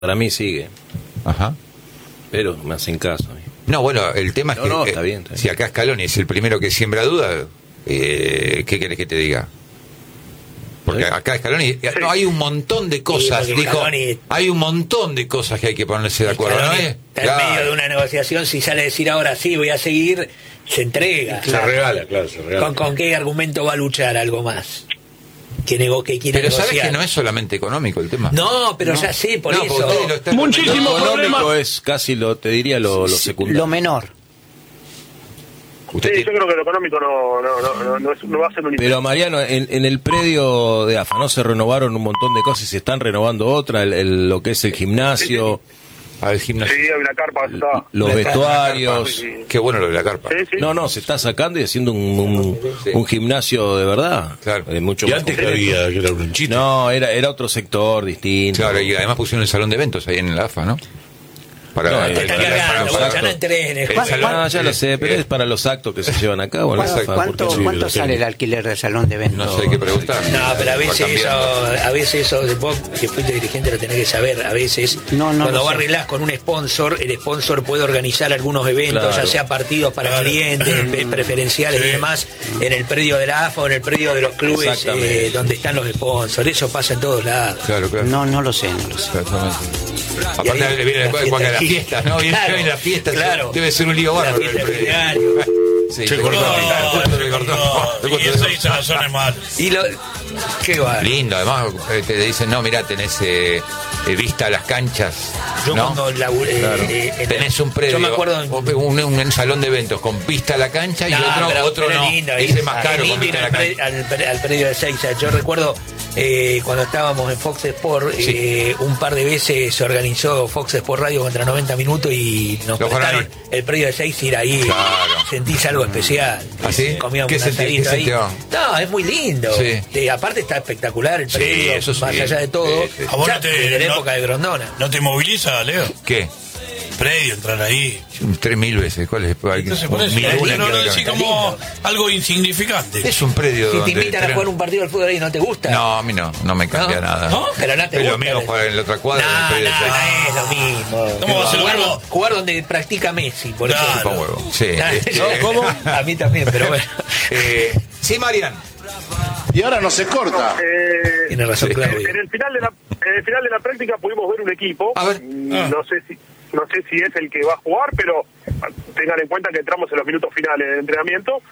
Para mí sigue. Ajá. Pero me hacen caso. No, bueno, el tema es que está bien. si acá Scaloni es el primero que siembra duda, ¿qué querés que te diga? Porque acá Scaloni, no, hay un montón de cosas, dijo, hay un montón de cosas que hay que ponerse de acuerdo, ¿no es? Está en medio de una negociación, si sale a decir ahora sí, voy a seguir, se entrega. Se regala, claro, se regala. ¿Con qué argumento va a luchar algo más? Que quiere pero negociar. sabes que no es solamente económico el tema. No, pero ya sé, por eso. Muchísimo económico es casi te diría lo secundario. Lo menor. Sí, yo creo que lo económico no va a ser un... Pero Mariano, en el predio de AFA, ¿no? Se renovaron un montón de cosas y se están renovando otra, lo que es el gimnasio. El gimnasio. Sí, hay una carpa. Los vestuarios. Qué bueno lo de la carpa. Sí. No, se está sacando y haciendo un gimnasio de verdad. Claro. Mucho Y más antes que completo. había, que era un chiste. No, era otro sector distinto. Claro, y además pusieron el salón de eventos ahí en la AFA, ¿no? Para Te está cargando, vos ya no entrenes. No, ya lo sé, pero es para los actos que se llevan a cabo. ¿Cuánto sale el alquiler del salón de eventos? No sé, hay que preguntar. No, pero a veces eso, vos que fuiste dirigente lo tenés que saber, a veces cuando vos arreglás con un sponsor, el sponsor puede organizar algunos eventos, claro, ya sea partidos para clientes, preferenciales y demás, en el predio de la AFA o en el predio de los clubes donde están los sponsors, eso pasa en todos lados. Claro. No lo sé. Exactamente. Aparte viene después de la fiesta, ¿no? Viene la fiesta, claro. Debe ser un lío bárbaro. Sí, Che, cortó. Y eso hizo las zonas mal. Y qué va. Lindo, además te dicen, no, mirá, tenés vista a las canchas. Yo ¿no? cuando laburé tenés un predio, yo me acuerdo un salón de eventos con vista a la cancha y otro no. Lindo, ese es más caro con lindo vista a la cancha. al predio de Seiza. Yo recuerdo cuando estábamos en Fox Sport, un par de veces se organizó Fox Sport Radio contra 90 minutos y nos prestaron el predio de Seiza, ir ahí. Claro. Sentís algo especial. ¿Así? Comíamos ¿Qué un asadito ahí. sintió? No, es muy lindo. Sí. Aparte está espectacular el predio, eso sí. más allá de todo. Sí. ¿A vos desde la época de Grondona. ¿No te moviliza, Leo? ¿Qué? Predio, entrar ahí. 3.000 veces. ¿Cuál es? Entonces, por eso, no decís como algo insignificante. Es un predio Si donde... te invitan a jugar un partido de fútbol ahí, ¿no te gusta? No, a mí no me cambia nada. ¿No? Pero no te es gusta. lo mismo jugar en la otra cuadra. No es lo mismo. ¿Cómo va a ser jugar donde practica Messi, por Claro. ejemplo. Huevo. Sí. ¿Cómo? A mí también, pero bueno. Sí, Marian. Y ahora no se corta. Tiene razón, Claudio. En el final de la práctica pudimos ver un equipo. A ver. No sé si es el que va a jugar, pero tengan en cuenta que entramos en los minutos finales del entrenamiento.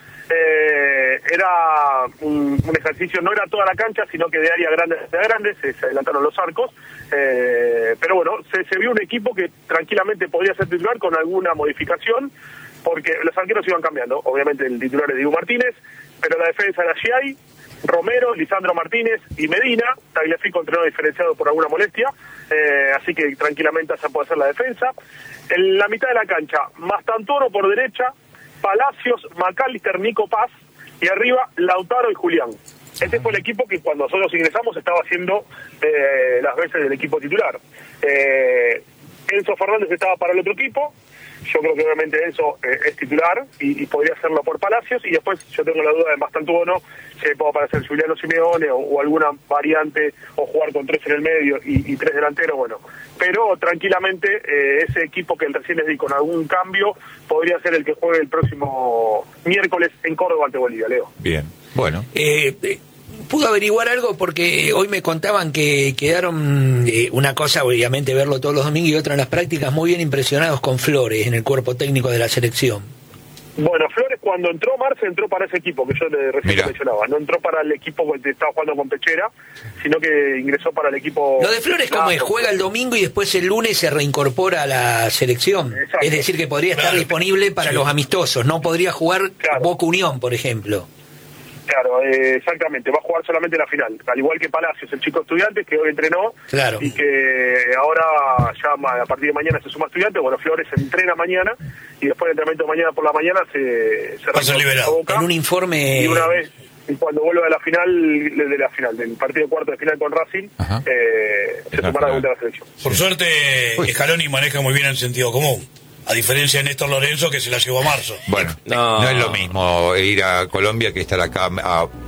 Era un ejercicio, no era toda la cancha, sino que de área grande se adelantaron los arcos. Pero bueno, se vio un equipo que tranquilamente podía ser titular con alguna modificación, porque los arqueros iban cambiando. Obviamente el titular es Diego Martínez, pero la defensa era Giai, Romero, Lisandro Martínez y Medina. Tagliafico entrenó diferenciado por alguna molestia, así que tranquilamente se puede hacer la defensa. En la mitad de la cancha, Mastantoro por derecha, Palacios, McAllister, Nico Paz, y arriba Lautaro y Julián. Este fue el equipo que cuando nosotros ingresamos estaba haciendo las veces del equipo titular. Enzo Fernández estaba para el otro equipo. Yo creo que obviamente Enzo es titular y podría hacerlo por Palacios, y después yo tengo la duda de Mastantuono si puede aparecer Juliano Simeone o alguna variante, o jugar con 3 en el medio y 3 delanteros, bueno. Pero tranquilamente ese equipo que recién les di con algún cambio podría ser el que juegue el próximo miércoles en Córdoba ante Bolivia, Leo. Bien, bueno. ¿Pudo averiguar algo? Porque hoy me contaban que quedaron, una cosa obviamente verlo todos los domingos y otra en las prácticas, muy bien impresionados con Flores en el cuerpo técnico de la selección. Bueno, Flores cuando entró Marce entró para ese equipo que yo recién mencionaba, no entró para el equipo que estaba jugando con Pechera, sino que ingresó para el equipo... Lo de Flores como es, juega el domingo y después el lunes se reincorpora a la selección. Exacto. Es decir, que podría estar disponible para los amistosos, no podría jugar Boca Unión, por ejemplo. Claro, exactamente, va a jugar solamente la final, al igual que Palacios, el chico Estudiantes que hoy entrenó, y que ahora ya a partir de mañana se suma Estudiantes. Bueno, Flores entrena mañana y después del entrenamiento de mañana por la mañana se libera. En un informe... Y una vez, cuando vuelva de la final, del partido de cuarto de final con Racing, se sumará de vuelta a la selección. Por suerte, Scaloni maneja muy bien el sentido común. A diferencia de Néstor Lorenzo, que se la llevó a marzo. Bueno, no es lo mismo ir a Colombia que estar acá a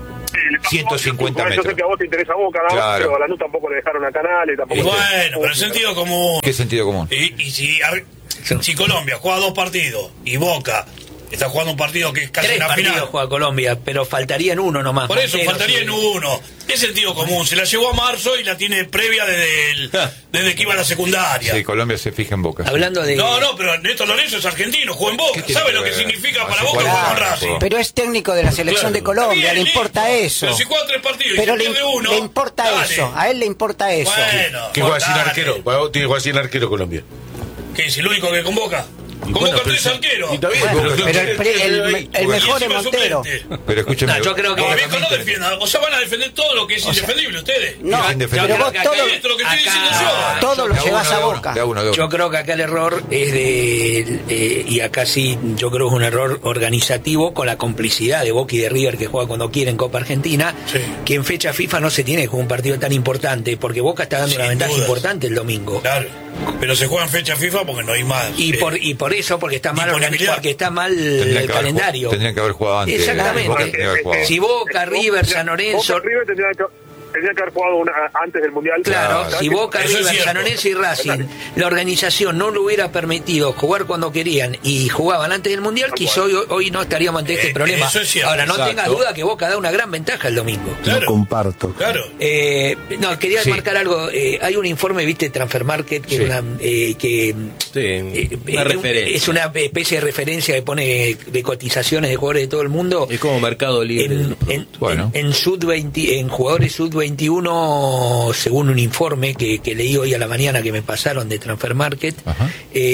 le pasó 150 Yo sé metros. que a vos te interesa Boca, ¿no? Claro. Pero a Lanús tampoco le dejaron a Canales, tampoco. Y bueno, pero sentido común. ¿Qué sentido común? Y si Colombia juega 2 partidos y Boca está jugando un partido que es casi 3 una partidos final. juega Colombia, pero faltarían uno nomás. Por eso Montero, faltaría sí. en uno. Es sentido común. Se la llevó a marzo y la tiene previa desde que iba a la secundaria. Sí, Colombia se fija en Boca. Hablando de... No, pero Néstor Lorenzo es argentino, juega en Boca. ¿Qué tiene ¿Sabe que lo que ver? significa para Hace Boca 40 jugar con años, Racing? Pero es técnico de la selección de Colombia, Está bien, le importa listo. eso. Pero si juega 3 partidos Pero y se pierde uno, le importa dale. eso, a él le importa eso. Bueno, ¿Qué juega sin dale. arquero? Tiene que jugar sin arquero Colombia. ¿Qué es el único que convoca? Convoca Bueno, 3 pero- arqueros. y está bien, Bueno, pero- el mejor Y es encima Montero. suplente. Pero escúcheme. No, yo creo que... No, viejo, no defiendan. O sea, van a defender todo lo que es indefendible ustedes. No, Es indefendible. pero vos Yo creo que todo, Esto es lo que estoy diciendo acá- yo. todo lo llevas a Boca. De uno. Yo creo que acá el error es y acá sí, yo creo que es un error organizativo con la complicidad de Boca y de River que juega cuando quiere en Copa Argentina, Sí. que en fecha FIFA no se tiene como un partido tan importante, porque Boca está dando Sin una ventaja dudas. importante el domingo. Claro. Pero se juega en fecha FIFA porque no hay más. Y por eso, porque está mal disponibilidad. porque está mal Tendrían el que haber calendario. Tendrían que haber jugado antes. Boca tendría que haber Exactamente. jugado. Si Boca, River, San Lorenzo... Boca, River tendría que haber jugado antes del Mundial. Claro, Claro. si Boca, Eso es River, cierto. San Lorenzo y Racing, la organización no lo hubiera permitido jugar cuando querían y jugaban antes del Mundial, quizás hoy no estaríamos ante este problema. eso es cierto. Ahora, no Exacto. tengas duda que Boca da una gran ventaja el domingo. Claro. comparto. Claro. No, quería Sí. marcar algo. Hay un informe, viste, Transfer Market, que, Sí. Una referencia. es una especie de referencia que pone de cotizaciones de jugadores de todo el mundo. Es como Mercado Libre. Bueno. En jugadores sub-21, según un informe que leí hoy a la mañana que me pasaron de Transfer Market, Ajá.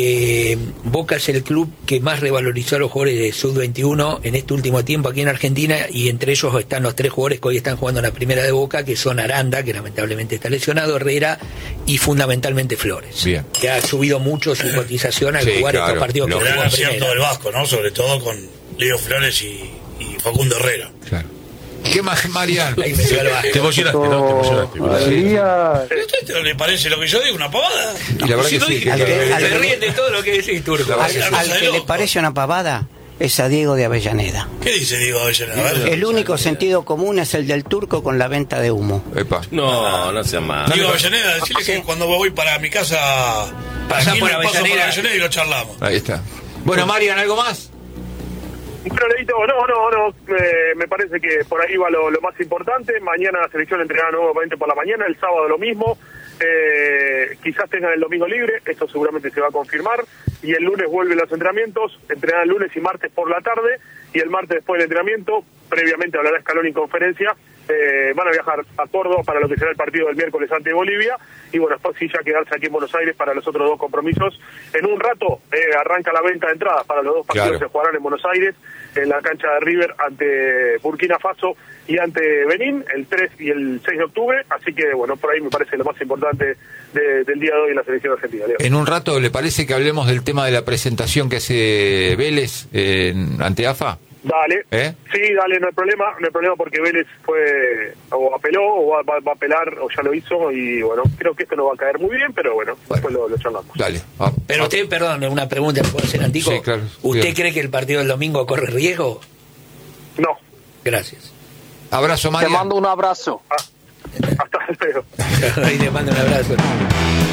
Boca es el club que más revalorizó a los jugadores de sub-21 en este último tiempo aquí en Argentina, y entre ellos están los 3 jugadores que hoy están jugando en la primera de Boca, que son Aranda, que lamentablemente está lesionado, Herrera y fundamentalmente Flores, Bien. que ha subido mucho su cotización al Sí, jugar claro, estos partidos que lógico. jugó Gran en primera. acierto del Vasco, ¿no? Sobre todo con Leo Flores y Facundo Herrera. Claro. ¿Qué más, Marian? Ahí me dio el Vasco. Te emocionaste, ¿no? Te emocionaste. ¿A usted le parece lo que yo digo una pavada? Y la verdad Si que no sí, dije que- que- Se ríen de todo lo que decís, Turco. La verdad Al- Al que le parece una pavada es a Diego de Avellaneda. ¿Qué dice Diego Avellaneda? A ver. El único sentido común es el del turco con la venta de humo. Epa. No seas más. Diego Avellaneda, decirle que cuando voy para mi casa, Pasá aquí por me paso por Avellaneda. Avellaneda y lo charlamos. Ahí está. Bueno, Marian, ¿algo más? Bueno, Leito, no, me parece que por ahí va lo más importante. Mañana la selección entrenará nuevamente por la mañana, el sábado lo mismo. Quizás tengan el domingo libre, esto seguramente se va a confirmar. Y el lunes vuelven los entrenamientos, entrenarán lunes y martes por la tarde. Y el martes después del entrenamiento, previamente hablará Scaloni en conferencia, van a viajar a Córdoba para lo que será el partido del miércoles ante Bolivia. Y bueno, después sí ya quedarse aquí en Buenos Aires para los otros 2 compromisos. En un rato arranca la venta de entradas para los 2 partidos Claro. que se jugarán en Buenos Aires, en la cancha de River ante Burkina Faso y ante Benín, el 3 y el 6 de octubre. Así que bueno, por ahí me parece lo más importante del día de hoy en la selección argentina. Leo. En un rato, ¿le parece que hablemos del tema de la presentación que hace Vélez ante AFA? Dale, sí, dale, no hay problema porque Vélez o apeló o va a apelar o ya lo hizo, y bueno, creo que esto no va a caer muy bien, pero bueno, después lo charlamos. Dale. Pero usted, perdón, una pregunta que puedo hacer, Antico. Sí, claro. ¿Usted Bien. cree que el partido del domingo corre riesgo? No, Gracias. Abrazo, Te Marian. mando un abrazo. hasta luego. Ahí le mando un abrazo.